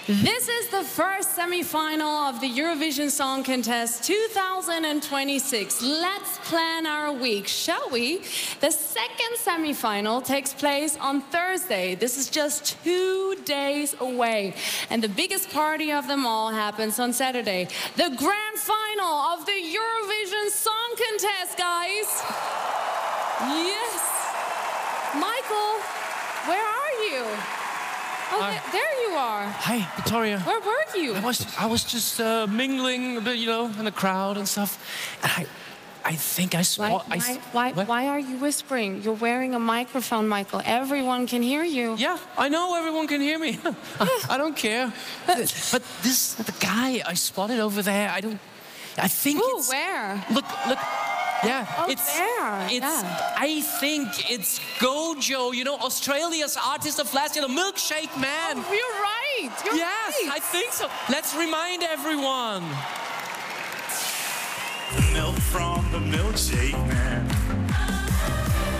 This is the first semi-final of the Eurovision Song Contest 2026. Let's plan our week, shall we? The second semi-final takes place on Thursday. This is just 2 days away. And the biggest party of them all happens on Saturday. The grand final of the Eurovision Song Contest, guys. Yes. Michael, where are you? Oh, there you are. Hi, Victoria. Where were you? I was just mingling a bit, you know, in the crowd and stuff. And I think I saw... Why are you whispering? You're wearing a microphone, Michael. Everyone can hear you. Yeah, I know everyone can hear me. I don't care. But the guy I spotted over there, I think it's... Where? Look. Yeah, oh, it's there. I think it's Gojo, you know, Australia's artist of last year, the Milkshake Man. Oh, you're right. Yes, I think so. Let's remind everyone. Milk from the Milkshake Man.